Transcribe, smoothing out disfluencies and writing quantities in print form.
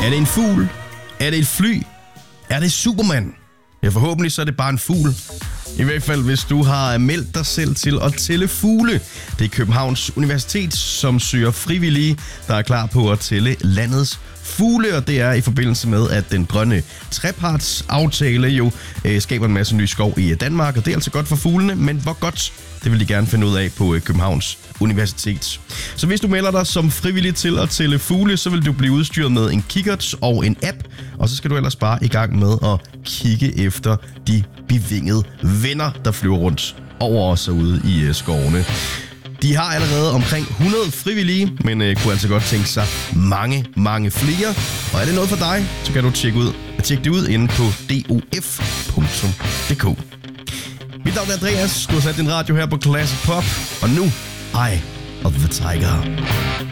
Er det en fugl? Er det et fly? Er det Superman? Ja, forhåbentlig så er det bare en fugl. I hvert fald, hvis du har meldt dig selv til at tælle fugle. Det er Københavns Universitet, som søger frivillige, der er klar på at tælle landets fugle, og det er i forbindelse med, at den grønne trepartsaftale jo skaber en masse ny skov i Danmark, og det er altså godt for fuglene, men hvor godt, det vil de gerne finde ud af på Københavns Universitet. Så hvis du melder dig som frivillig til at tælle fugle, så vil du blive udstyret med en kikkert og en app, og så skal du ellers bare i gang med at kigge efter de bevingede venner, der flyver rundt over os ude i skovene. De har allerede omkring 100 frivillige, men kunne altså godt tænke sig mange flere. Og er det noget for dig, så kan du tjekke det ud inde på dof.dk. Mit navn er Andreas, du har sat din radio her på Classic Pop, og nu Eye of the Tiger.